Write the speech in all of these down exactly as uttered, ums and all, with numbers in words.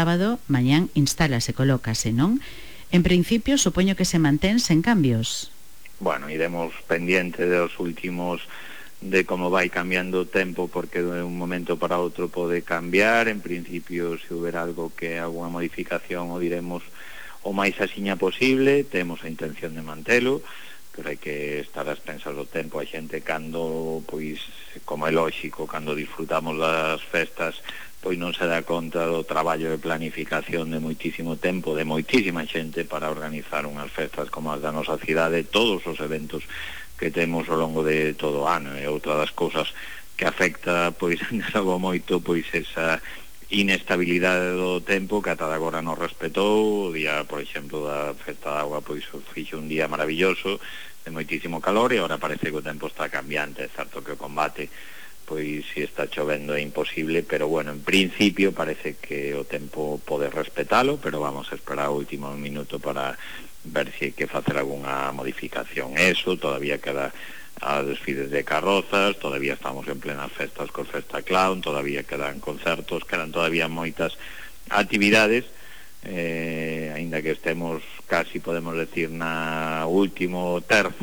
sábado, mañán instálase, colócase, non? En principio, supoño que se mantén sen cambios. Bueno, iremos pendiente dos últimos de como vai cambiando o tempo, porque de un momento para outro pode cambiar. En principio, se houber algo que alguna modificación o diremos o máis asiña posible, temos a intención de mantelo, pero hai que estar ás pensas do tempo. A xente cando, pois, como é lóxico, cando disfrutamos das festas, pois non se dá conta do traballo de planificación de moitísimo tempo, de moitísima xente para organizar unhas festas como as da nosa cidade, todos os eventos que temos ao longo de todo o ano. E outra das cousas que afecta, pois, logo moito, pois, esa inestabilidade do tempo que ata agora non respetou. O día, por exemplo, da Festa da Auga, pois, fixe un día maravilloso, de moitísimo calor, e agora parece que o tempo está cambiante. É certo que o combate, pois, si está chovendo é imposible, pero bueno, en principio parece que o tempo pode respetalo, pero vamos a esperar o último minuto para ver se hai que facer algunha modificación. Eso, todavía queda a desfiles de carrozas, todavía estamos en plenas festas con Festa Clown, todavía quedan concertos, quedan todavía moitas actividades, eh, aínda que estemos casi, podemos decir, na último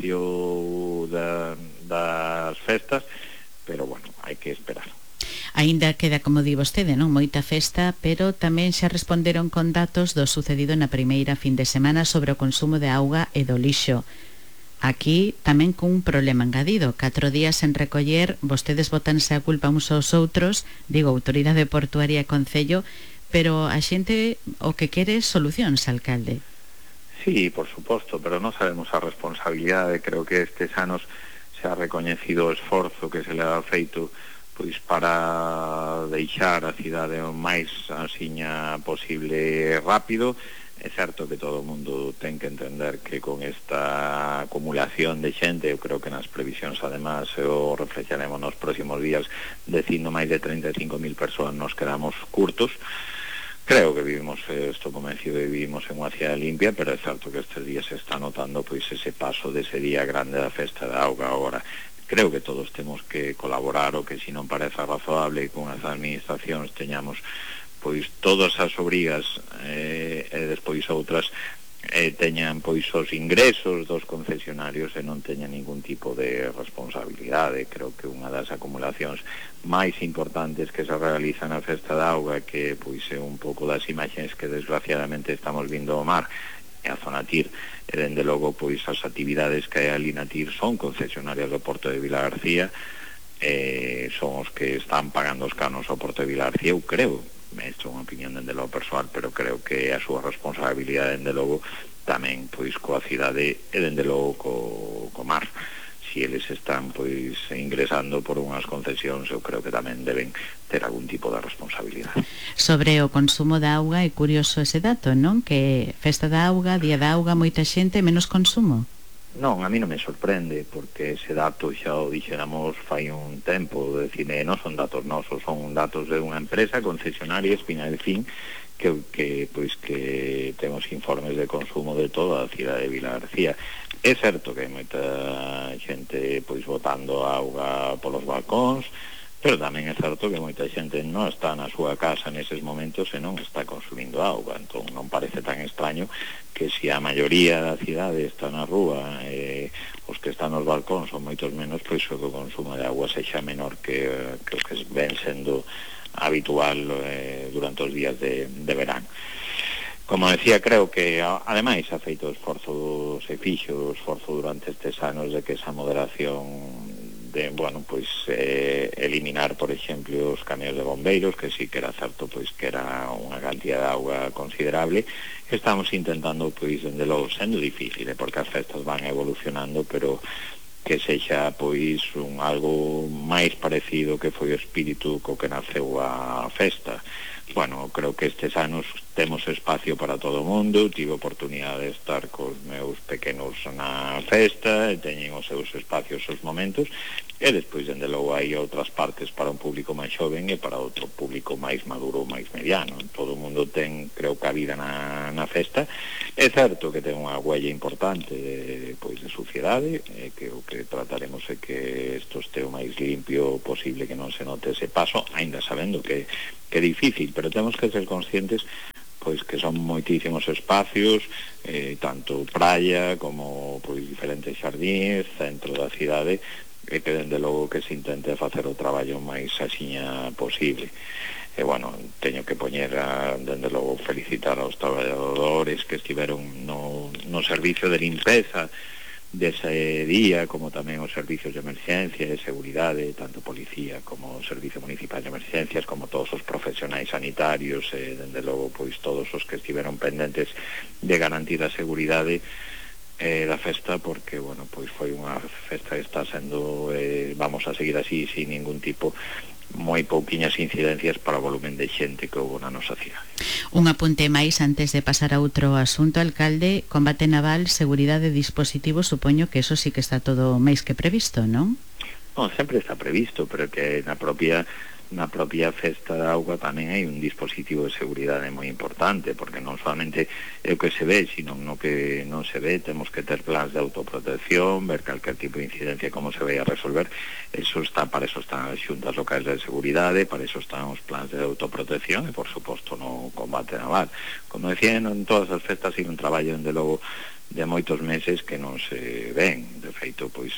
tercio da, das festas, pero bueno, hai que esperar. Aínda queda, como di vostede, non moita festa, pero tamén xa responderon con datos do sucedido na primeira fin de semana sobre o consumo de auga e do lixo. Aquí tamén cun problema engadido, catro días en recoller, vostedes botanse a culpa uns aos outros, digo, Autoridade Portuaria e Concello, pero a xente o que quere solucións, alcalde. Sí, por suposto, pero non sabemos a responsabilidade. Creo que estes anos se ha recoñecido o esforzo que se le ha feito, pois, para deixar a cidade o máis asiña posible rápido. É certo que todo o mundo ten que entender que con esta acumulación de xente, eu creo que nas previsións, además, o reflexaremos nos próximos días, dicindo máis de treinta e cinco mil persoas, nos quedamos curtos. Creo que vivimos, estou convencido de que vivimos en unha cidade limpia, pero é certo que estes días se está notando, pois, ese paso dese día grande da Festa da Auga. Agora, creo que todos temos que colaborar, o que si non parece razonable con as administracións teñamos, pois, todas as obrigas, eh, e despois outras eh, teñan, pois, os ingresos dos concesionarios e non teñan ningún tipo de responsabilidade. Creo que unha das acumulacións máis importantes que se realiza na Festa da Auga, que, pois, é un pouco das imaxes que desgraciadamente estamos vindo ao mar e a zona Tir, e dende logo, pois, as actividades que hai ali na Tir son concesionarias do Porto de Vilagarcía, eh, son os que están pagando os canos ao Porto de Vilagarcía. Eu creo, isto é unha opinión dende logo persoal, pero creo que a súa responsabilidade dende logo tamén, pois, coa cidade e dende logo co, co mar. Si eles están, pois, ingresando por unhas concesións, eu creo que tamén deben ter algún tipo de responsabilidade. Sobre o consumo da auga, é curioso ese dato, non? Que Festa da Auga, Día da Auga, moita xente, menos consumo. Non, a mí non me sorprende, porque ese dato xa o dixéramos fai un tempo. Decir, non son datos nosos, son datos de unha empresa concesionaria, Espinalfín, que, que, pois, que temos informes de consumo de toda a cidade de Vilagarcía. É certo que hai moita xente, pois, botando auga polos balcóns, pero tamén é certo que moita xente non está na súa casa neses momentos e non está consumindo auga. Entón non parece tan extraño que se a maioría da cidade está na rúa e os que están nos balcóns son moitos menos, pois o consumo de auga sexa menor que, que o que ven sendo habitual eh, durante os días de, de verán. Como decía, creo que ademais ha feito esforzo, se fixo o esforzo durante estes anos de que esa moderación de, bueno, pois, eh, eliminar, por exemplo, os camións de bombeiros, que sí que era certo, pois, que era unha cantidad de auga considerable. Estamos intentando, pois, dende logo, sendo difícil, eh, porque as festas van evolucionando, pero que sexa, pois, un algo máis parecido que foi o espírito co que naceu a festa. Bueno, creo que estes anos temos espacio para todo o mundo. Tive oportunidade de estar cos meus pequenos na festa e teñen os seus espacios, os momentos, e despois, dende logo, hai outras partes para un público máis xoven e para outro público máis maduro, máis mediano. Todo o mundo ten, creo, cabida na, na festa. É certo que ten unha huella importante de, pois, de suciedade, e que o que trataremos é que isto este o máis limpio posible, que non se note ese paso, aínda sabendo que que é difícil, pero temos que ser conscientes pois que son moitísimos espacios, eh, tanto praia como pois diferentes xardíns, centro da cidade, e que dende logo que se intente facer o traballo máis axiña posible. E bueno, teño que poñer a, dende logo, felicitar aos traballadores que estiveron no, no servicio de limpeza dese día, como tamén os servicios de emerxencia e de seguridade, tanto policía como o Servicio Municipal de Emerxencias, como todos os profesionais sanitarios, e dende logo pois todos os que estiveron pendentes de garantir a seguridade eh, da festa, porque bueno, pois foi unha festa que está sendo, eh, vamos a seguir así, sin ningún tipo, moi pouquiñas incidencias para o volumen de xente que houve na nosa cidade. Un apunte máis antes de pasar a outro asunto, alcalde. Combate naval, seguridade e dispositivos, supoño que eso sí que está todo máis que previsto, non? Non, sempre está previsto, pero que na propia na propia festa da auga tamén hai un dispositivo de seguridade moi importante, porque non solamente é o que se ve, sino no que non se ve, temos que ter plans de autoprotección, ver calquer tipo de incidencia como se vai a resolver. Eso está, para eso están as xuntas locais de seguridade, para eso están os plans de autoprotección e, por suposto, no combate naval. Como decía, en todas as festas hai un traballo, dende logo, de moitos meses que non se ven. De feito, pois,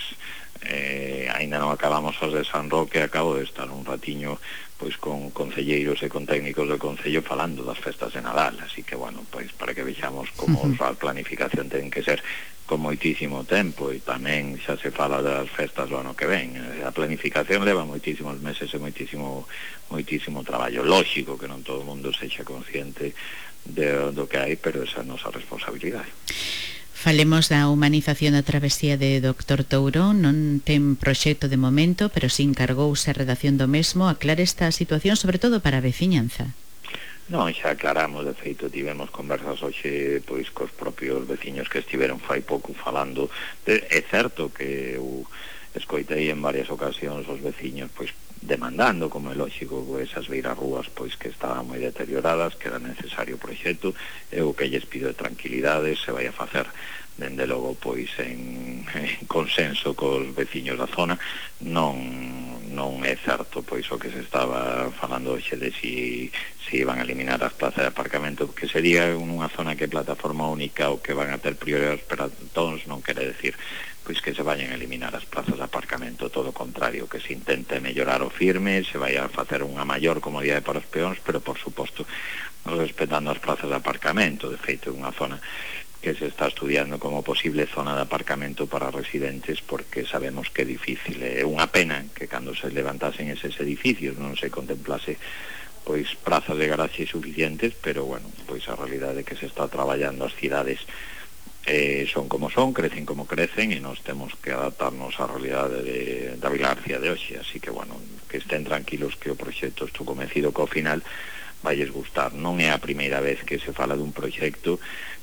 eh, ainda non acabamos os de San Roque, acabo de estar un ratiño pois con concelleiros e con técnicos do Concello falando das festas de Nadal, así que, bueno, pois para que vexamos como uh -huh. a planificación ten que ser con moitísimo tempo, e tamén xa se fala das festas do ano que ven. A planificación leva moitísimos meses e moitísimo moitísimo traballo. Lóxico que non todo o mundo sexa consciente de, do que hai, pero esa é a nosa responsabilidade. Falemos da humanización da travesía de Doctor Touro. Non ten proxecto de momento, pero si encargouse a redacción do mesmo. Aclare esta situación, sobre todo para a veciñanza. Non, xa aclaramos, de feito tivemos conversas hoxe pois cos propios veciños que estiveron fai pouco falando de, é certo que eu escoitei en varias ocasións os veciños pois demandando, como é lógico, esas beirarrúas pois que estaban moi deterioradas, que era necesario o proxecto, e o que lles pido de tranquilidade se vai a facer dende logo pois en, en consenso cos veciños da zona. Non non é certo pois o que se estaba falando hoxe de si, si iban a eliminar as plazas de aparcamento, que sería unha zona que é plataforma única ou que van a ter prioridades para todos, non quere decir pois que se vayan a eliminar as plazas de aparcamento, todo o contrario, que se intente mellorar o firme, se vai a facer unha maior comodidade para os peóns, pero por suposto respetando as plazas de aparcamento. De feito, é unha zona que se está estudiando como posible zona de aparcamento para residentes, porque sabemos que é difícil. É unha pena que cando se levantasen eses edificios non se contemplase pois prazas de garaxe suficientes, pero bueno, pois a realidade é que se está traballando, as cidades eh, son como son, crecen como crecen, e nos temos que adaptarnos á realidade de, da Vila García de hoxe. Así que, bueno, que estén tranquilos que o proxecto, estou convencido que ao final vailles gustar. Non é a primeira vez que se fala dun proxecto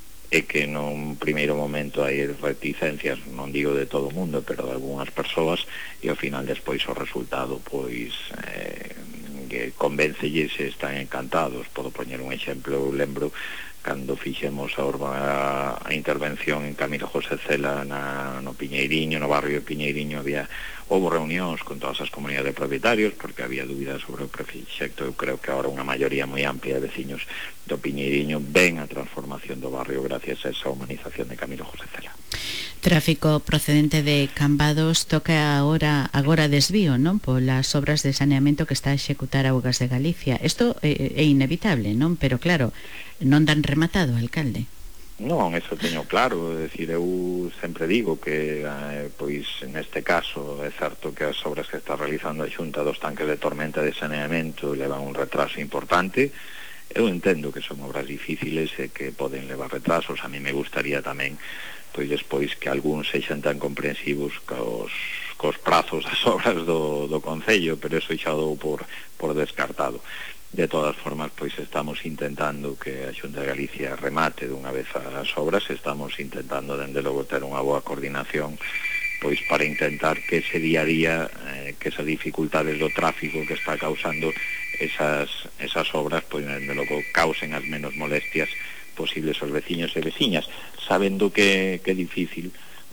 e que nun primeiro momento hai reticencias, non digo de todo o mundo, pero de algunhas persoas, e ao final despois o resultado pois eh, que convéncelles e están encantados. Podo poñer un exemplo. Eu lembro cando fixemos a, urba, a intervención en Camilo José Cela na, no Piñeiriño, no barrio de Piñeiriño, había houve reunións con todas as comunidades de propietarios porque había dúbidas sobre o proxecto. Eu creo que agora unha maioría moi amplia de veciños do Piñeiriño ven a transformación do barrio gracias a esa humanización de Camilo José Cela. Tráfico procedente de Cambados toca agora agora desvío, non? Polas obras de saneamento que está a executar Augas de Galicia. Isto é, é inevitable, non? Pero claro, non dan rematado, alcalde. Non, eso teño claro, é dicir, eu sempre digo que eh, pois neste caso é certo que as obras que está realizando a Xunta dos tanques de tormenta de saneamento levan un retraso importante. Eu entendo que son obras difíciles e que poden levar retrasos. A mí me gustaría tamén pois despois que algúns sexan tan comprensivos cos, cos prazos das obras do, do Concello, pero eso xa dou por, por descartado. De todas formas, pois estamos intentando que a Xunta de Galicia remate dunha vez as obras, estamos intentando dende logo ter unha boa coordinación pois para intentar que ese día a día, eh, que esas dificultades do tráfico que está causando esas, esas obras, pois dende logo causen as menos molestias posibles aos veciños e veciñas, sabendo que, que é difícil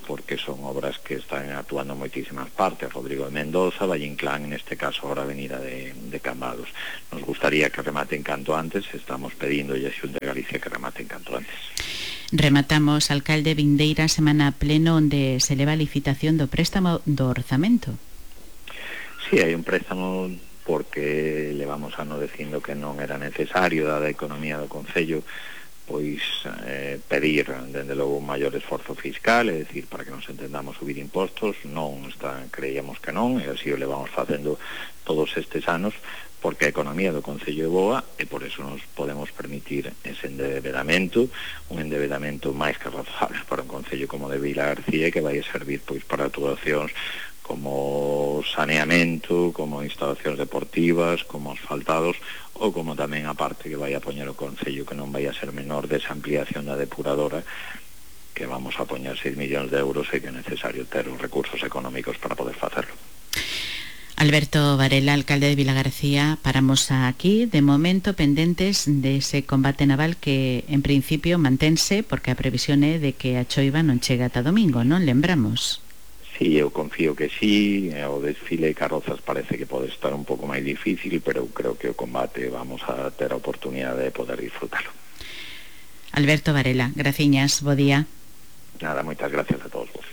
porque son obras que están actuando en moitísimas partes, Rodrigo de Mendoza, Valle Inclán, en este caso ahora Avenida de, de Cambados. Nos gustaría que rematen canto antes, estamos pedindo a Xunta de Galicia que rematen canto antes. Rematamos, alcalde, vindeira semana pleno onde se leva a licitación do préstamo do orzamento. Sí, hai un préstamo porque levamos ano dicindo que non era necesario, dada a economía do Concello, pois eh, pedir, dende logo, un maior esforzo fiscal, é dicir, para que nos entendamos, subir impostos. Non está, creíamos que non, e así o levamos facendo todos estes anos, porque a economía do Concello é boa e por eso nos podemos permitir ese endevedamento, un endevedamento máis que razonable para un Concello como de Vila García, que vai servir pois para actuacións como saneamento, como instalacións deportivas, como asfaltados, ou como tamén a parte que vai a poñer o Concello, que non vai a ser menor, desa ampliación da depuradora, que vamos a poñer seis millóns de euros e que é necesario ter os recursos económicos para poder facerlo. Alberto Varela, alcalde de Vilagarcía, paramos aquí, de momento pendentes dese combate naval que en principio mantense, porque a previsión é de que a choiva non chega ata domingo, non lembramos? Sí, eu confío que sí, o desfile de carrozas parece que pode estar un pouco máis difícil, pero eu creo que o combate vamos a ter a oportunidade de poder disfrutarlo. Alberto Varela, graciñas, bo día. Nada, moitas gracias a todos vos.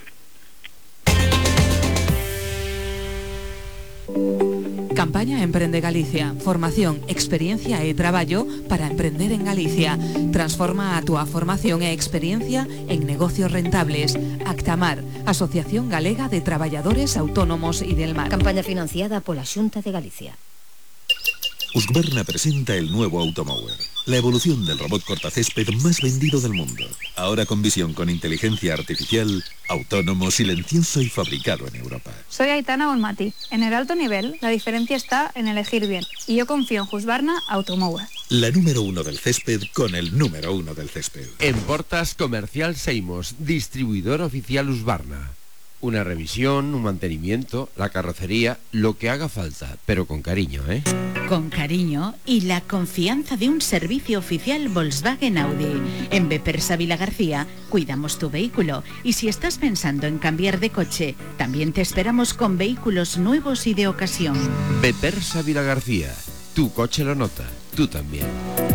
Campaña Emprende Galicia. Formación, experiencia e traballo para emprender en Galicia. Transforma a túa formación e experiencia en negocios rentables. Actamar, Asociación Galega de Traballadores Autónomos y del Mar. Campaña financiada pola Xunta de Galicia. Husqvarna presenta el nuevo Automower, la evolución del robot cortacésped más vendido del mundo. Ahora con visión con inteligencia artificial, autónomo, silencioso y fabricado en Europa. Soy Aitana Olmati. En el alto nivel, la diferencia está en elegir bien. Y yo confío en Husqvarna Automower. La número uno del césped con el número uno del césped. En Portas Comercial Seimos, distribuidor oficial Husqvarna. Una revisión, un mantenimiento, la carrocería, lo que haga falta, pero con cariño, ¿eh? Con cariño y la confianza de un servicio oficial Volkswagen Audi. En Bepersa Vilagarcía cuidamos tu vehículo y si estás pensando en cambiar de coche, también te esperamos con vehículos nuevos y de ocasión. Bepersa Vilagarcía, tu coche lo nota, tú también.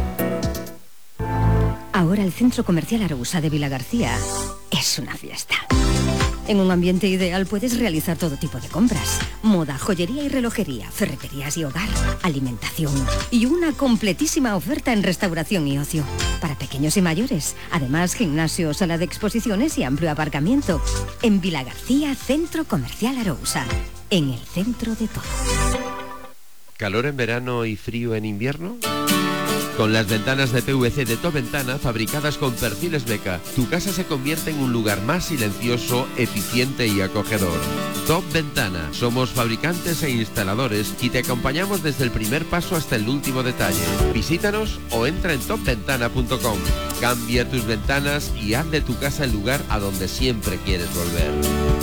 Ahora el Centro Comercial Arousa de Vilagarcía es una fiesta. En un ambiente ideal puedes realizar todo tipo de compras. Moda, joyería y relojería, ferreterías y hogar, alimentación y una completísima oferta en restauración y ocio. Para pequeños y mayores. Además, gimnasio, sala de exposiciones y amplio aparcamiento. En Vilagarcía, Centro Comercial Arousa. En el centro de todo. ¿Calor en verano y frío en invierno? Con las ventanas de P V C de Top Ventana fabricadas con perfiles Beca, tu casa se convierte en un lugar más silencioso, eficiente y acogedor. Top Ventana, somos fabricantes e instaladores y te acompañamos desde el primer paso hasta el último detalle. Visítanos o entra en top ventana punto com. Cambia tus ventanas y haz de tu casa el lugar a donde siempre quieres volver.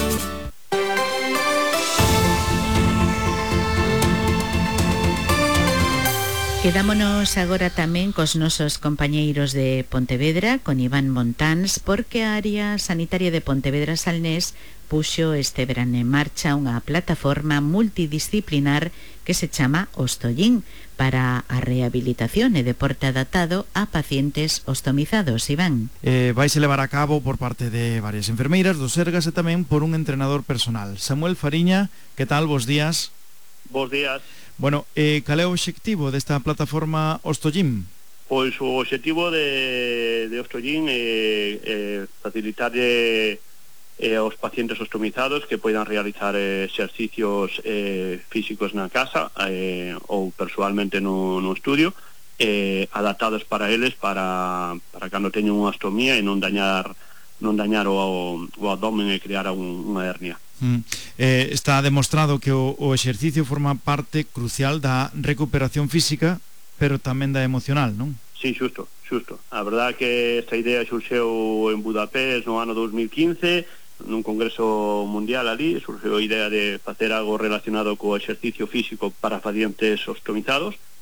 Quedámonos agora tamén cos nosos compañeiros de Pontevedra, con Iván Montáns, porque a área sanitaria de Pontevedra Salnés puxo este verano en marcha unha plataforma multidisciplinar que se chama Ostollín para a rehabilitación e deporte adaptado a pacientes ostomizados. Iván. Eh, vaise levar a cabo por parte de varias enfermeiras do Sergas e tamén por un entrenador personal. Samuel Fariña, que tal? Bos días. Bos días. Bueno, eh, cal é o obxectivo desta plataforma Ostollín? Pois o obxectivo de, de Ostollín é, é facilitarlle eh, aos pacientes ostomizados que poidan realizar eh, exercicios eh, físicos na casa eh, ou persoalmente no, no estudio, eh, adaptados para eles para, para cando teñen unha ostomía e non dañar non dañar o, o abdomen e crear un, unha hernia. Mm. Eh, está demostrado que o, o exercicio forma parte crucial da recuperación física, pero tamén da emocional, non? Sí, xusto, xusto. A verdade que esta idea xurxeu en Budapest no ano dos mil quince, nun congreso mundial ali, xurxeu a idea de facer algo relacionado co exercicio físico para pacientes ostomizados,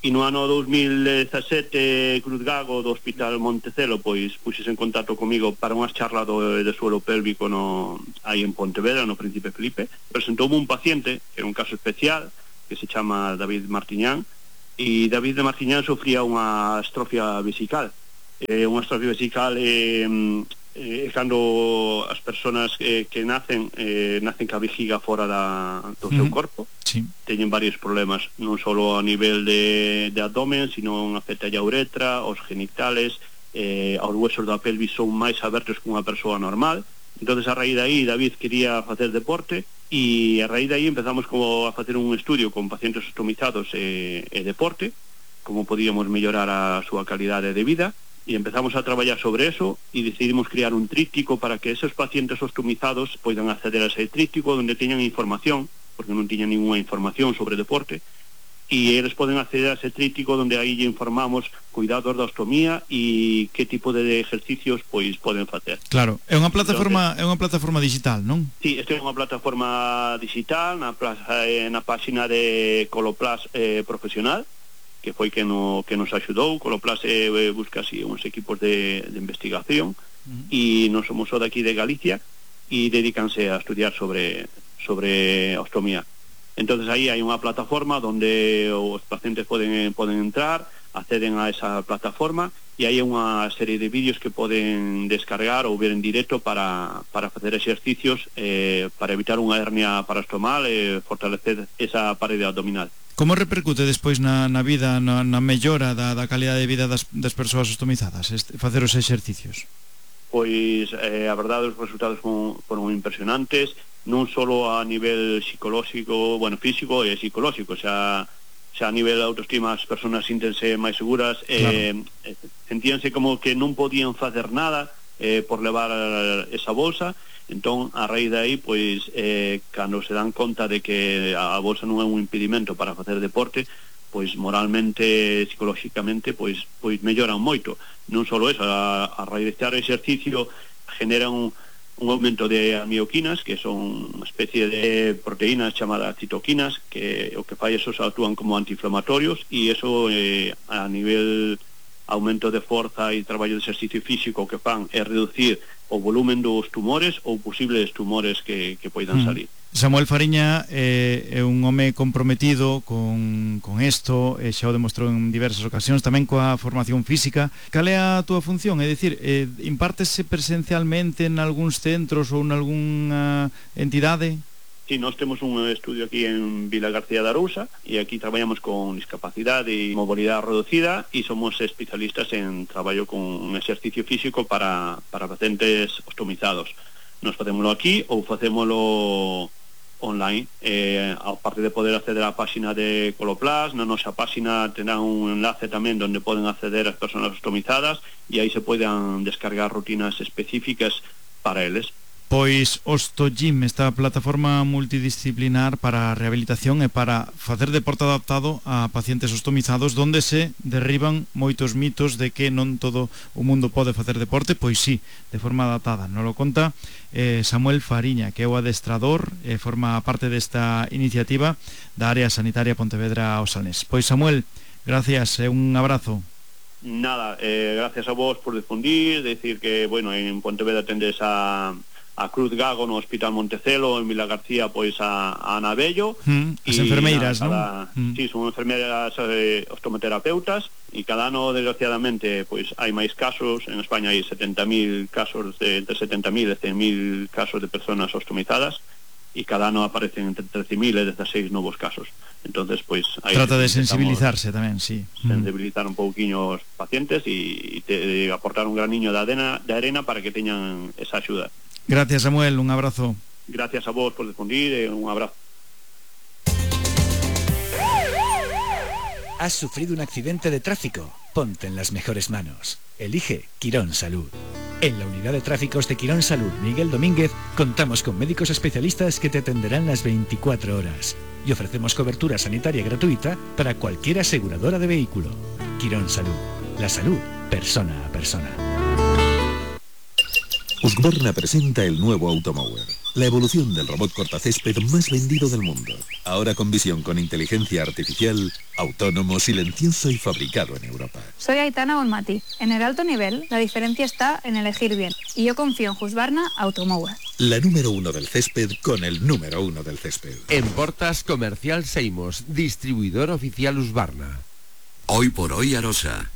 E no ano dos mil dezasete Cruz Gago do Hospital Montecelo pois puxese en contacto comigo para unhas charlas do, de suelo pélvico no, aí en Pontevedra, no Príncipe Felipe. Presentoume un paciente, que era un caso especial, que se chama David Martiñán, e David de Martiñán sofría unha estrofia vesical. Eh, unha estrofia vesical é eh, eh, cando as persoas eh, que nacen eh, nacen ca vejiga fora da, do seu Mm. corpo. Sí. Teñen varios problemas, non só a nivel de, de abdomen, sino afecta a uretra, os genitales, eh, os huesos da pelvis son máis abertos que unha persoa normal. Entonces a raíz de aí David quería facer deporte e a raíz de aí empezamos como a facer un estudio con pacientes ostomizados e, e deporte, como podíamos mellorar a súa calidade de vida, e empezamos a traballar sobre eso e decidimos crear un tríptico para que esos pacientes ostomizados poidan acceder a ese tríptico donde teñan información, porque non tiñan ninguna información sobre deporte, e eles poden acceder a ese tríptico donde aí lle informamos cuidados da ostomía e que tipo de ejercicios pois poden facer. Claro, é unha plataforma é unha plataforma digital, non? Sí, esta é unha plataforma digital na, plaza, eh, na páxina de Coloplast eh, Profesional, que foi que, no, que nos axudou. Coloplast eh, busca así uns equipos de, de investigación uh-huh. e non somos só daqui de Galicia e dedícanse a estudiar sobre, sobre ostomía. Entonces aí hai unha plataforma onde os pacientes poden, poden entrar, acceden a esa plataforma e hai unha serie de vídeos que poden descargar ou ver en directo para, para facer exercicios eh, para evitar unha hernia parastomal e eh, fortalecer esa parede abdominal. Como repercute despois na, na vida, na, na mellora da, da calidade de vida das, das persoas ostomizadas, este, facer os exercicios? Pois eh, a verdade os resultados foron, foron impresionantes, non só a nivel psicolóxico, bueno, físico e psicolóxico, xa, xa a nivel de autoestima as persoas síntense máis seguras, eh, claro. sentíanse como que non podían facer nada eh, por levar esa bolsa. Entón, a raíz de aí, pois, eh, cando se dan conta de que a bolsa non é un impedimento para facer deporte, pois moralmente, psicolóxicamente, pois, pois melloran moito. Non só eso, a, a raíz de estar exercicio genera un, un aumento de amioquinas, que son unha especie de proteínas chamadas citoquinas, que o que fai esos actúan como antiinflamatorios, e eso eh, a nivel aumento de forza e traballo de exercicio físico que fan é reducir o volumen dos tumores ou posibles tumores que, que poidan salir. Samuel Fariña eh, é un home comprometido con, con isto, e xa o demostrou en diversas ocasións, tamén coa formación física. Cal é a túa función? É dicir, eh, impártese presencialmente en algúns centros ou en algunha entidade? Sí, nós temos un estudio aquí en Vila García de Arousa e aquí traballamos con discapacidade e mobilidade reducida e somos especialistas en traballo con un exercicio físico para, para pacientes ostomizados. Nos facémolo aquí ou facémolo online, eh, a parte de poder acceder á páxina de Coloplast, na nosa páxina terá un enlace tamén onde poden acceder as persoas ostomizadas e aí se poden descargar rutinas específicas para eles. Pois OstoGym, esta plataforma multidisciplinar para a rehabilitación e para facer deporte adaptado a pacientes ostomizados, donde se derriban moitos mitos de que non todo o mundo pode facer deporte. Pois sí, de forma adaptada. Nos lo conta eh, Samuel Fariña, que é o adestrador e forma parte desta iniciativa da área sanitaria Pontevedra Osalnés. Pois Samuel, gracias e un abrazo. Nada, eh, gracias a vos por difundir, decir que, bueno, en Pontevedra tendes a a Cruz Gago no Hospital Montecelo, en Vila García pois a, a Ana Bello, mm, as enfermeiras, non? Mm. Sí, son enfermeiras eh, ostomoterapeutas e cada ano, desgraciadamente, pois hai máis casos. En España hai setenta mil casos, de, entre setenta mil e cen mil casos de persoas ostomizadas e cada ano aparecen entre trece mil e dezasseis novos casos. Entonces, pois aí trata de sensibilizarse tamén, sí. Sensibilizar un pouquiño os pacientes e, e te, aportar un graniño de arena, de arena para que teñan esa axuda. Gracias, Samuel, un abrazo. Gracias a vos por difundir e un abrazo. ¿Has sufrido un accidente de tráfico? Ponte en las mejores manos. Elige Quirón Salud. En la unidad de tráficos de Quirón Salud Miguel Domínguez contamos con médicos especialistas que te atenderán las veinticuatro horas y ofrecemos cobertura sanitaria gratuita para cualquier aseguradora de vehículo. Quirón Salud. La salud, persona a persona. Husqvarna presenta el nuevo Automower. la evolución del robot cortacésped más vendido del mundo. Ahora con visión con inteligencia artificial, autónomo, silencioso y fabricado en Europa. Soy Aitana Bonmati. En el alto nivel, la diferencia está en elegir bien. Y yo confío en Husqvarna Automower. La número uno del césped con el número uno del césped. En Portas Comercial Seimos, distribuidor oficial Husqvarna. Hoy por hoy Arosa.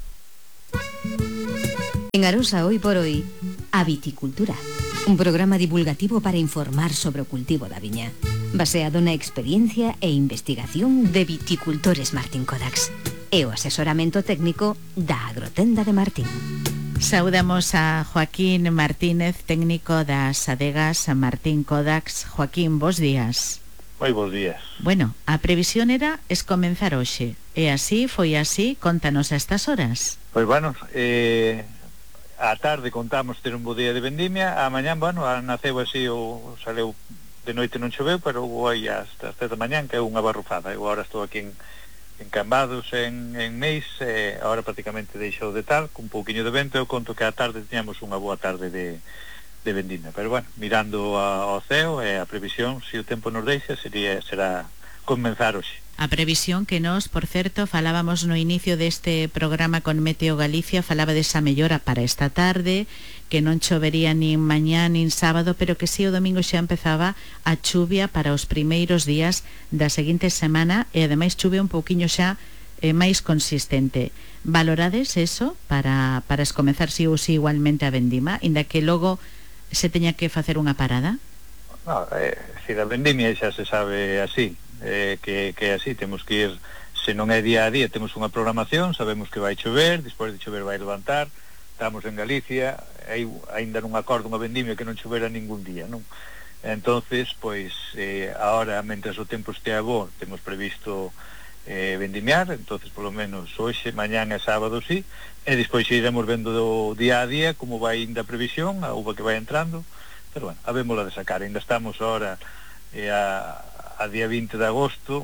En Arosa Hoy por Hoy, a Viticultura. Un programa divulgativo para informar sobre o cultivo da viña, baseado na experiencia e investigación de viticultores Martín Codax e o asesoramento técnico da Agrotenda de Martín. Saudamos a Joaquín Martínez, técnico das adegas Martín Codax. Joaquín, bos días. Moi bons días. Bueno, a previsión era es comenzar hoxe. E así, foi así, contanos a estas horas. Pois bueno, eh... a tarde contamos ter un bo día de vendimia, a mañán, bueno, naceu así, o saleu de noite non choveu, pero hubo aí hasta as sete da mañán que é unha barrufada. Eu agora estou aquí en, en Cambados, en, en Meis, eh, agora prácticamente deixou de tal, con un pouquiño de vento. Eu conto que a tarde tiñamos unha boa tarde de, de vendimia, pero bueno, mirando a, ao ceo e a previsión, se o tempo nos deixa, sería, será comenzar hoxe. A previsión que nos, por certo, falábamos no inicio deste programa con Meteo Galicia, falaba desa mellora para esta tarde, que non chovería nin mañá nin sábado, pero que si o domingo xa empezaba a chuvia para os primeiros días da seguinte semana e ademais chuvia un pouquiño xa eh, máis consistente. Valorades eso para, para escomezar si ou si igualmente a vendima, inda que logo se teña que facer unha parada? No, eh, si a vendimia xa se sabe así, eh, que, que así temos que ir, se non é día a día temos unha programación, sabemos que vai chover, despois de chover vai levantar, estamos en Galicia, aí aínda non acordo unha vendimia que non chovera ningún día, non? Entonces, pois, eh, ahora, mentres o tempo estea bo, temos previsto eh, vendimiar, entonces, polo menos, hoxe, mañán e sábado, sí, e despois iremos vendo do día a día como vai ainda a previsión, a uva que vai entrando, pero bueno, habémola de sacar, ainda estamos ahora eh, a a día vinte de agosto,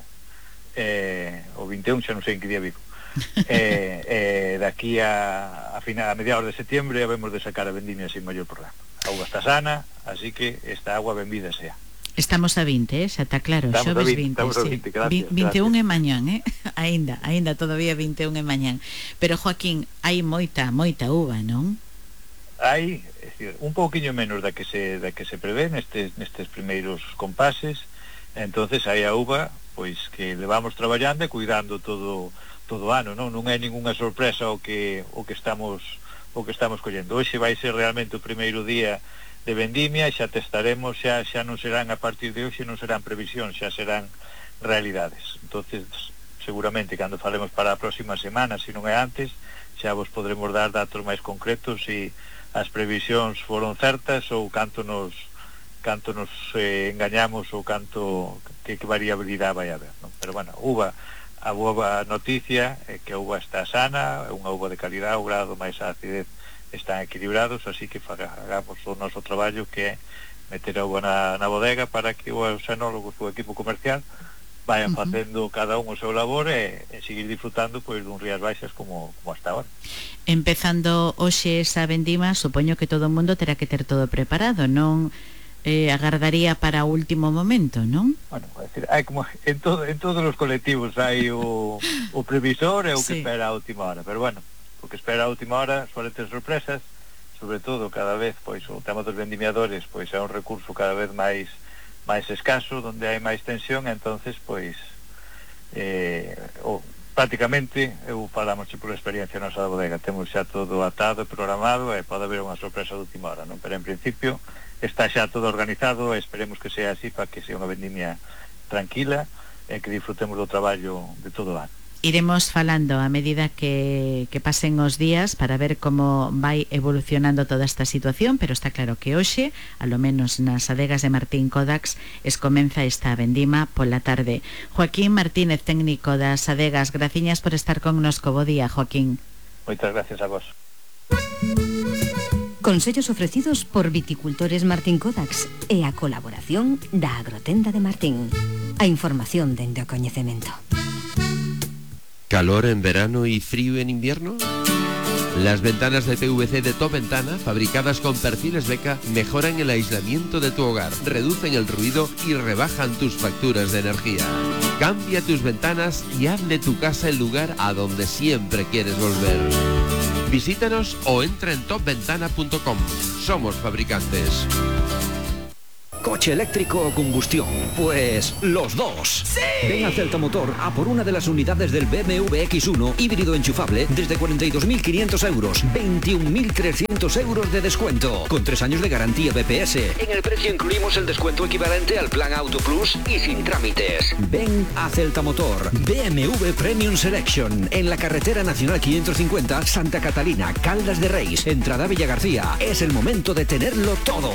eh, o vinte e un, xa non sei en que día vivo, eh, eh, daqui a, a, final, a mediados de septiembre habemos de sacar a vendimia sin maior problema. A auga está sana, así que esta agua benvida sea. Estamos a vinte, eh? Xa está claro, estamos xoves vinte, vinte, estamos sí. a vinte, gracias, vinte e un gracias. é mañán, eh? Ainda, ainda todavía vinte e un é mañán. Pero, Joaquín, hai moita, moita uva, non? Hai, é dicir, un pouquiño menos da que se, da que se prevé nestes, nestes primeiros compases. Entonces hai a uva, pois que levamos traballando e cuidando todo todo ano, non? Non é ningunha sorpresa o que o que estamos o que estamos collendo. Hoxe vai ser realmente o primeiro día de vendimia, xa testaremos, xa xa non serán a partir de hoxe, non serán previsións, xa serán realidades. Entonces, seguramente cando falemos para a próxima semana, se non é antes, xa vos podremos dar datos máis concretos se as previsións foron certas ou canto nos canto nos eh, engañamos ou canto que, que variabilidade vai haber, non? Pero bueno, uva, a boa noticia é que a uva está sana, é unha uva de calidad, o grado máis a acidez están equilibrados, así que fagamos o noso traballo que é meter a uva na, na bodega para que os enólogos, o equipo comercial vayan uh -huh. facendo cada un o seu labor e, e seguir disfrutando pois dun Rías Baixas como, como hasta ahora. Empezando hoxe esa vendima, supoño que todo o mundo terá que ter todo preparado, non? Eh, agardaría para o último momento, non? Bueno, é decir, hai como en, todo, en todos os colectivos hai o, o previsor e o que sí. espera a última hora, pero bueno, o que espera a última hora suele ter sorpresas, sobre todo cada vez, pois o tema dos vendimiadores, pois é un recurso cada vez máis máis escaso, donde hai máis tensión, entonces, pois eh, o, prácticamente, eu falamos por experiencia nosa da bodega, temos xa todo atado e programado e pode haber unha sorpresa de última hora, non? Pero en principio está xa todo organizado e esperemos que sea así para que sea unha vendimia tranquila e que disfrutemos do traballo de todo o ano. Iremos falando a medida que, que pasen os días para ver como vai evolucionando toda esta situación, pero está claro que hoxe, a lo menos nas adegas de Martín Codax, es comeza esta vendima pola tarde. Joaquín Martínez, técnico das adegas, graciñas por estar connosco. Bo día, Joaquín. Moitas gracias a vos. Consellos ofrecidos por Viticultores Martín Codax e a colaboración da Agrotenda de Martín. A información dende o coñecemento. ¿Calor en verano y frío en invierno? Las ventanas de P V C de Top Ventana, fabricadas con perfiles Beca, mejoran el aislamiento de tu hogar, reducen el ruido y rebajan tus facturas de energía. Cambia tus ventanas y haz de tu casa el lugar a donde siempre quieres volver. Visítanos o entra en top ventana punto com. Somos fabricantes. ¿Coche eléctrico o combustión? Pues los dos. ¡Sí! Ven a Celta Motor a por una de las unidades del B M W X uno híbrido enchufable desde cuarenta y dos mil quinientos euros, veintiún mil trescientos euros de descuento, con tres años de garantía B P S. En el precio incluimos el descuento equivalente al plan Auto Plus y sin trámites. Ven a Celta Motor, B M W Premium Selection, en la carretera nacional quinientos cincuenta, Santa Catalina, Caldas de Reis, entrada Villa García. Es el momento de tenerlo todo.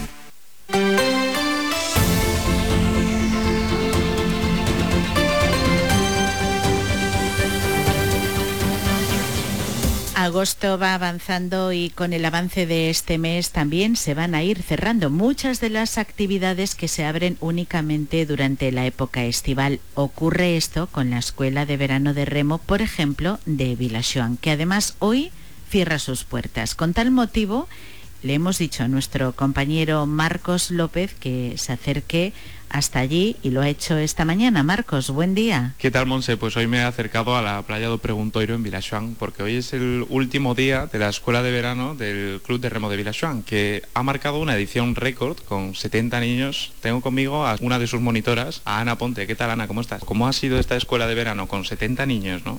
Agosto va avanzando y con el avance de este mes también se van a ir cerrando muchas de las actividades que se abren únicamente durante la época estival. Ocurre esto con la Escuela de Verano de Remo, por ejemplo, de Vilaxoán, que además hoy cierra sus puertas. Con tal motivo, le hemos dicho a nuestro compañero Marcos López que se acerque hasta allí y lo ha hecho esta mañana. Marcos, buen día. ¿Qué tal, Monse? Pues hoy me he acercado a la playa do Preguntoiro en Vilaxoán, porque hoy es el último día de la Escuela de Verano del Club de Remo de Vilaxoán, que ha marcado una edición récord con setenta niños. Tengo conmigo a una de sus monitoras, a Ana Ponte. ¿Qué tal, Ana? ¿Cómo estás? ¿Cómo ha sido esta Escuela de Verano con setenta niños, no?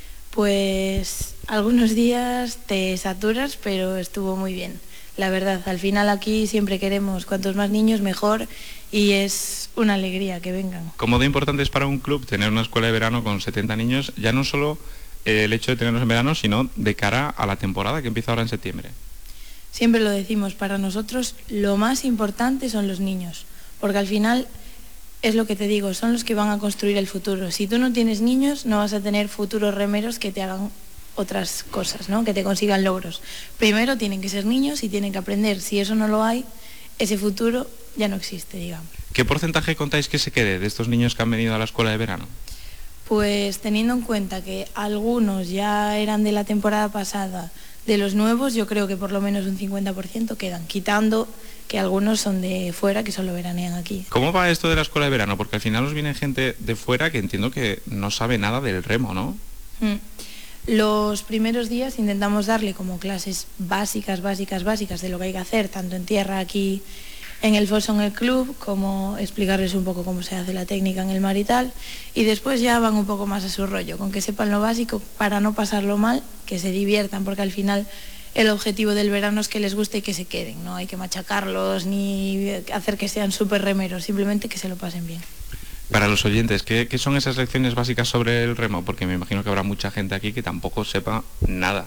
Pues algunos días te saturas, pero estuvo muy bien. La verdad, al final aquí siempre queremos cuantos más niños mejor y es una alegría que vengan. ¿Cómo de importante es para un club tener una escuela de verano con setenta niños? Ya no solo el hecho de tenerlos en verano, sino de cara a la temporada que empieza ahora en septiembre. Siempre lo decimos, para nosotros lo más importante son los niños, porque al final es lo que te digo, son los que van a construir el futuro. Si tú no tienes niños, no vas a tener futuros remeros que te hagan otras cosas, ¿no? Que te consigan logros. Primero tienen que ser niños y tienen que aprender. Si eso no lo hay, ese futuro ya no existe, digamos. ¿Qué porcentaje contáis que se quede de estos niños que han venido a la escuela de verano? Pues teniendo en cuenta que algunos ya eran de la temporada pasada, de los nuevos, yo creo que por lo menos un cincuenta por ciento quedan, quitando que algunos son de fuera que solo veranean aquí. ¿Cómo va esto de la escuela de verano? Porque al final os viene gente de fuera que entiendo que no sabe nada del remo, ¿no? Mm. Los primeros días intentamos darle como clases básicas, básicas, básicas de lo que hay que hacer, tanto en tierra aquí en el foso, en el club, como explicarles un poco cómo se hace la técnica en el mar y tal, y después ya van un poco más a su rollo, con que sepan lo básico para no pasarlo mal, que se diviertan, porque al final el objetivo del verano es que les guste y que se queden, no hay que machacarlos ni hacer que sean súper remeros, simplemente que se lo pasen bien. Para los oyentes, ¿qué, ¿qué son esas lecciones básicas sobre el remo? Porque me imagino que habrá mucha gente aquí que tampoco sepa nada.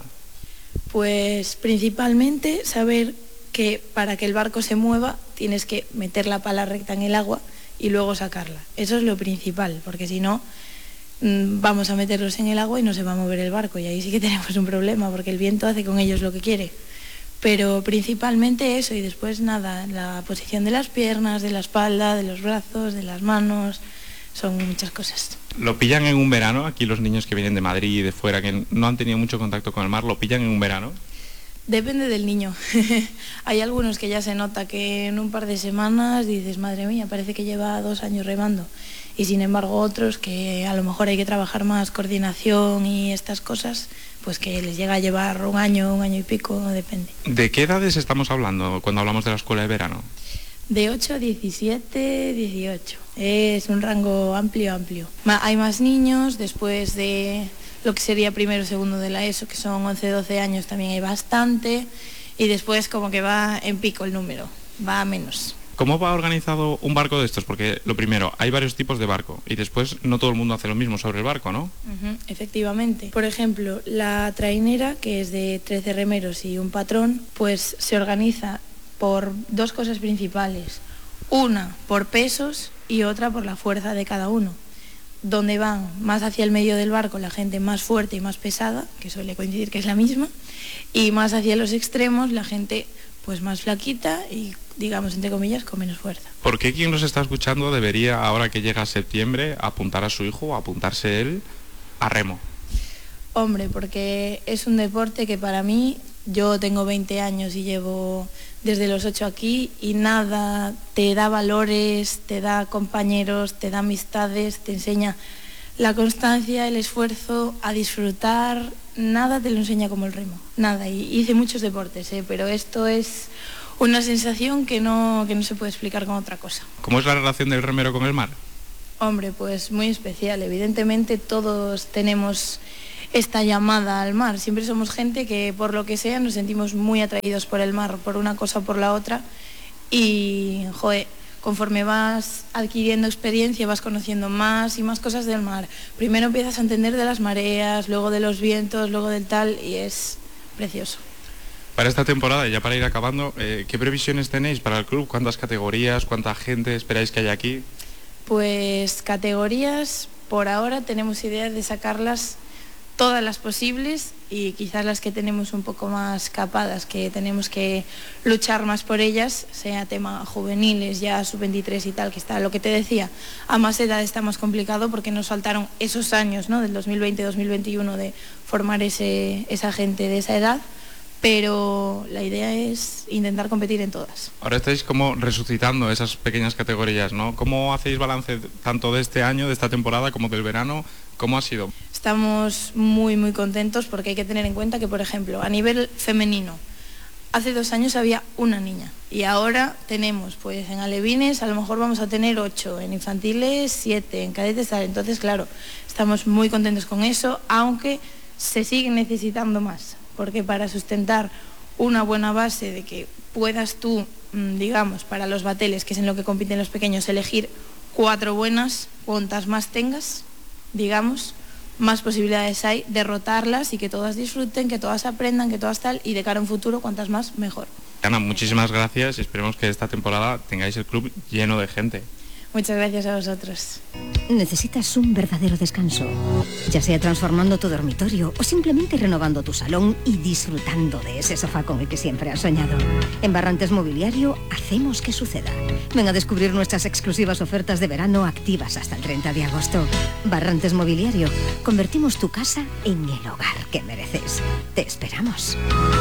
Pues principalmente saber que para que el barco se mueva tienes que meter la pala recta en el agua y luego sacarla. Eso es lo principal, porque si no vamos a meterlos en el agua y no se va a mover el barco y ahí sí que tenemos un problema porque el viento hace con ellos lo que quiere. Pero principalmente eso y después nada, la posición de las piernas, de la espalda, de los brazos, de las manos, son muchas cosas. ¿Lo pillan en un verano? Aquí los niños que vienen de Madrid y de fuera, que no han tenido mucho contacto con el mar, ¿lo pillan en un verano? Depende del niño. Hay algunos que ya se nota que en un par de semanas dices, madre mía, parece que lleva dos años remando. Y sin embargo otros que a lo mejor hay que trabajar más coordinación y estas cosas, pues que les llega a llevar un año, un año y pico, depende. ¿De qué edades estamos hablando cuando hablamos de la escuela de verano? De ocho a diecisiete, dieciocho. Es un rango amplio, amplio. Hay más niños, después de lo que sería primero o segundo de la ESO, que son once, doce años, también hay bastante, y después como que va en pico el número, va a menos. ¿Cómo va organizado un barco de estos? Porque lo primero, hay varios tipos de barco y después no todo el mundo hace lo mismo sobre el barco, ¿no? Uh-huh, efectivamente. Por ejemplo, la trainera, que es de trece remeros y un patrón, pues se organiza por dos cosas principales. Una por pesos y otra por la fuerza de cada uno. Donde van más hacia el medio del barco la gente más fuerte y más pesada, que suele coincidir que es la misma, y más hacia los extremos la gente pues más flaquita y, digamos, entre comillas, con menos fuerza. ¿Por qué quien nos está escuchando debería, ahora que llega septiembre, apuntar a su hijo o apuntarse él a remo? Hombre, porque es un deporte que para mí, yo tengo veinte años y llevo desde los ocho aquí, y nada te da valores, te da compañeros, te da amistades, te enseña la constancia, el esfuerzo, a disfrutar, nada te lo enseña como el remo, nada. Y hice muchos deportes, ¿eh? Pero esto es una sensación que no, que no se puede explicar con otra cosa. ¿Cómo es la relación del remero con el mar? Hombre, pues muy especial. Evidentemente todos tenemos esta llamada al mar. Siempre somos gente que por lo que sea nos sentimos muy atraídos por el mar, por una cosa o por la otra. Y, joder, conforme vas adquiriendo experiencia vas conociendo más y más cosas del mar. Primero empiezas a entender de las mareas, luego de los vientos, luego del tal, y es precioso. Para esta temporada, y ya para ir acabando, eh, ¿qué previsiones tenéis para el club? ¿Cuántas categorías? ¿Cuánta gente esperáis que haya aquí? Pues categorías, por ahora tenemos idea de sacarlas todas las posibles, y quizás las que tenemos un poco más capadas, que tenemos que luchar más por ellas, sea tema juveniles, ya sub veintitrés y tal, que está lo que te decía, a más edad está más complicado porque nos faltaron esos años, ¿no?, del dos mil veinte dos mil veintiuno, de formar ese, esa gente de esa edad, pero la idea es intentar competir en todas. Ahora estáis como resucitando esas pequeñas categorías, ¿no? ¿Cómo hacéis balance tanto de este año, de esta temporada, como del verano? ¿Cómo ha sido? Estamos muy muy contentos porque hay que tener en cuenta que, por ejemplo, a nivel femenino, hace dos años había una niña y ahora tenemos, pues en alevines a lo mejor vamos a tener ocho, en infantiles siete, en cadetes tal. Entonces, claro, estamos muy contentos con eso, aunque se sigue necesitando más, porque para sustentar una buena base de que puedas tú, digamos, para los bateles, que es en lo que compiten los pequeños, elegir cuatro buenas, cuantas más tengas, digamos, más posibilidades hay de rotarlas y que todas disfruten, que todas aprendan, que todas tal, y de cara a un futuro, cuantas más, mejor. Ana, muchísimas gracias y esperemos que esta temporada tengáis el club lleno de gente. Muchas gracias a vosotros. Necesitas un verdadero descanso, ya sea transformando tu dormitorio o simplemente renovando tu salón y disfrutando de ese sofá con el que siempre has soñado. En Barrantes Mobiliario hacemos que suceda. Ven a descubrir nuestras exclusivas ofertas de verano activas hasta el treinta de agosto. Barrantes Mobiliario, convertimos tu casa en el hogar que mereces. Te esperamos.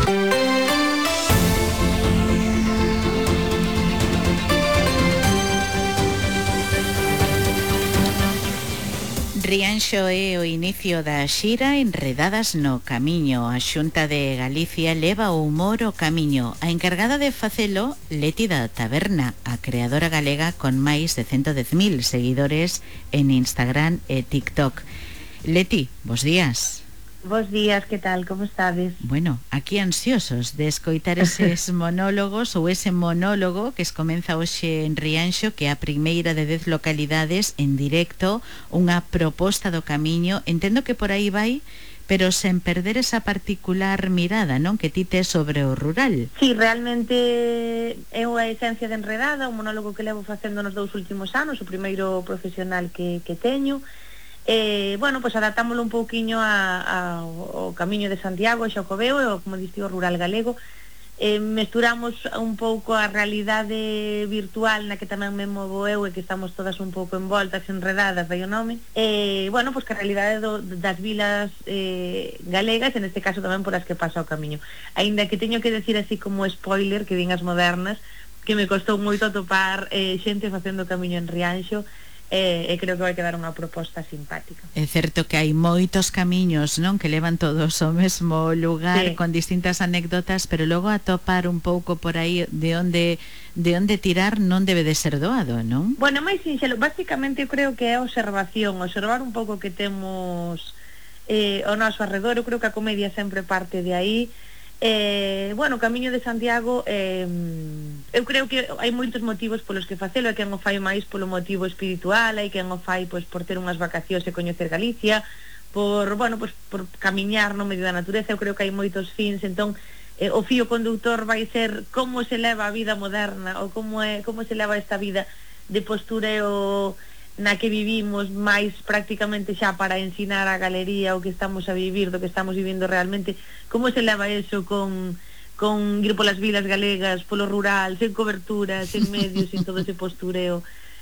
Rianxo é o inicio da xira Enredadas no Camiño. A Xunta de Galicia leva o humor ao camiño. A encargada de facelo, Leti da Taberna, a creadora galega con máis de ciento dez mil seguidores en Instagram e TikTok. Leti, bos días. Bos días, que tal, como estades? Bueno, aquí ansiosos de escoitar eses monólogos ou ese monólogo que es comeza hoxe en Rianxo, que é a primeira de dez localidades en directo, unha proposta do camiño. Entendo que por aí vai, pero sen perder esa particular mirada, non, que ti tes sobre o rural. Sí, realmente é unha esencia de Enredada, un monólogo que levo facendo nos dous últimos anos, o primeiro profesional que, que teño. Eh, bueno, pois pues adaptámoslo un pouquiño a, a, ao Camiño de Santiago, a Xacobeo, e o, como diste, o rural galego. Eh, mesturamos un pouco a realidade virtual na que tamén me movo eu e que estamos todas un pouco envoltas, enredadas, vai o nome. Eh, bueno, pois pues que a realidade do, das vilas eh, galegas, en este caso tamén por as que pasa o camiño. Aínda que teño que decir así como spoiler, que din as modernas, que me costou moito atopar eh, xente facendo o camiño en Rianxo, e eh, creo que vai quedar unha proposta simpática. É certo que hai moitos camiños, non, que levan todos ao mesmo lugar, sí, con distintas anécdotas, pero logo atopar un pouco por aí de onde de onde tirar non debe de ser doado, non? Bueno, máis sinxelo, basicamente eu creo que é observación, observar un pouco que temos eh, ao noso arredor. Eu creo que a comedia sempre parte de aí. Eh, bueno, o Camiño de Santiago, eh, eu creo que hai moitos motivos polos que facelo. Hai quen o fai máis polo motivo espiritual, hai quen o fai pois por ter unhas vacacións e coñecer Galicia, por, bueno, pois por camiñar no medio da natureza. Eu creo que hai moitos fins, entón eh, o fío conductor vai ser como se leva a vida moderna, ou como é como se leva esta vida de postureo na que vivimos, máis prácticamente xa para ensinar a galería o que estamos a vivir, do que estamos vivindo realmente, como se leva eso con, con ir polas vilas galegas, polo rural, sen cobertura, sen medios, sin todo ese postureo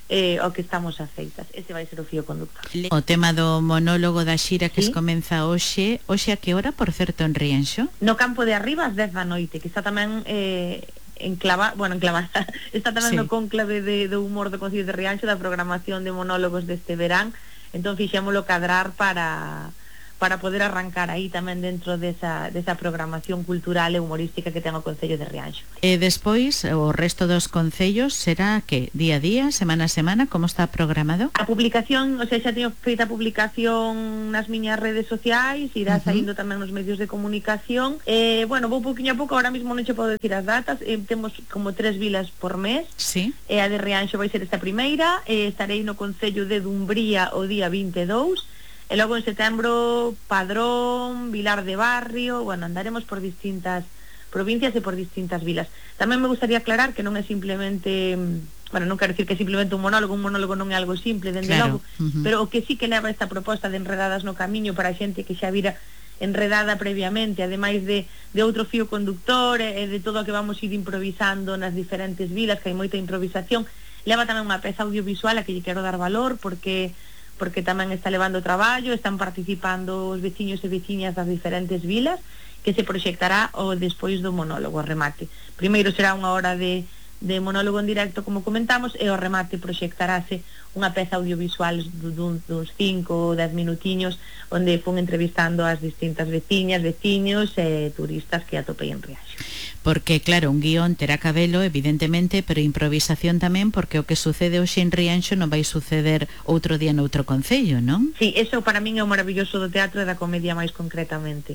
eh, o que estamos afeitas. Ese vai ser o fío conductor. O tema do monólogo da xira que sí. se comeza hoxe, hoxe a que hora, por certo, en Rianxo? No campo de arriba ás dez da noite, que está tamén eh, enclava, bueno, enclavada, está tamén sí. no cónclave de, do humor do Concello de Rianxo, da programación de monólogos deste verán, entón fixémolo cadrar para... para poder arrancar aí tamén dentro desa, desa programación cultural e humorística que ten o Concello de Rianxo. E despois, o resto dos concellos será que día a día, semana a semana, como está programado? A publicación, o sea, xa teño feita a publicación nas miñas redes sociais, irá uh -huh. saindo tamén nos medios de comunicación. Eh, bueno, vou pouquinho a pouco, ahora mesmo non che podo decir as datas, eh, temos como tres vilas por mes, sí. e a de Rianxo vai ser esta primeira, eh, estarei no Concello de Dumbría o día vinte e dous, e logo en setembro Padrón, Vilar de Barrio, bueno, andaremos por distintas provincias e por distintas vilas. Tamén me gustaría aclarar que non é simplemente, bueno, non quero decir que é simplemente un monólogo, un monólogo non é algo simple, dende claro. logo, uh -huh. pero o que sí que leva esta proposta de Enredadas no Camiño para a xente que xa vira enredada previamente, ademais de, de outro fío conductor e de todo o que vamos ir improvisando nas diferentes vilas, que hai moita improvisación, leva tamén unha peza audiovisual a que lle quero dar valor, porque porque tamén está levando traballo, están participando os veciños e veciñas das diferentes vilas, que se proxectará o despois do monólogo, o remate. Primeiro será unha hora de, de monólogo en directo, como comentamos, e o remate proxectarase unha peza audiovisual dun, duns cinco ou dez minutiños, onde fun entrevistando as distintas veciñas, veciños e turistas que atopei en Rianxo. Porque, claro, un guión terá cabelo, evidentemente, pero improvisación tamén, porque o que sucede hoxe en Rianxo non vai suceder outro día noutro concello, non? Sí, eso para min é o maravilloso do teatro e da comedia máis concretamente.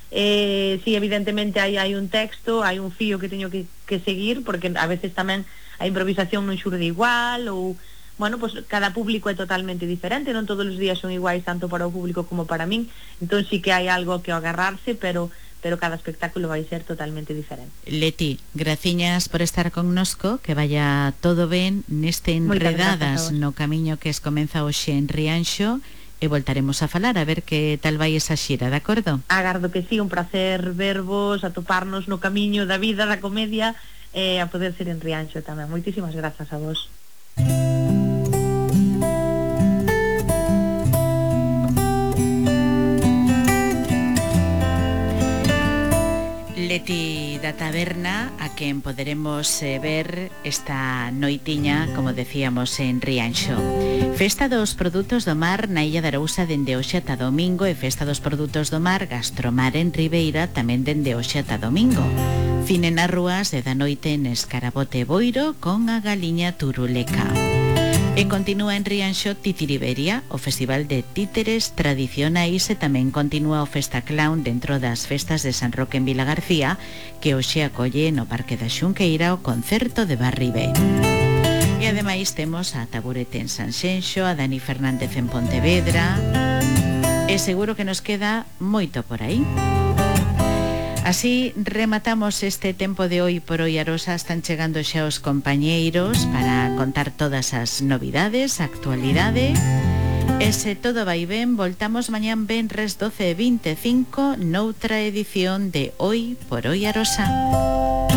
Eh, sí, evidentemente hai, hai un texto, hai un fío que teño que, que seguir, porque a veces tamén a improvisación non xurde igual, ou, bueno, pues cada público é totalmente diferente, non todos os días son iguais tanto para o público como para min, entón sí que hai algo que agarrarse, pero pero cada espectáculo vai ser totalmente diferente. Leti, graciñas por estar connosco, que vaya todo ben neste Enredadas no Camiño que es comeza hoxe en Rianxo, e voltaremos a falar a ver que tal vai esa xira, de acordo? Agardo que sí, un placer vervos, atoparnos no camiño da vida, da comedia, e a poder ser en Rianxo tamén. Moitísimas grazas a vos. Leti da Taberna, a quen poderemos eh, ver esta noitiña, como decíamos, en Rianxo. Festa dos produtos do mar na Illa de Arousa dende hoxe ata domingo, e Festa dos produtos do mar Gastromar en Ribeira tamén dende hoxe ata domingo. Cine nas rúas e da noite en Escarabote Boiro con a Galiña Turuleca. E continúa en Rianxo Titiriberia, o festival de títeres tradicionais, e tamén continúa o Festa Clown dentro das festas de San Roque en Vilagarcía, que hoxe acolle no Parque da Xunqueira o concerto de Barribe. E ademais temos a Taburete en Sanxenxo, a Dani Fernández en Pontevedra, e seguro que nos queda moito por aí. Así rematamos este tempo de hoy por hoy Arosa. Están chegando xa os compañeiros para contar todas as novidades, actualidade. E se todo vai ben, voltamos mañán venres doce e vinte e cinco noutra edición de Hoy por Hoy Arosa.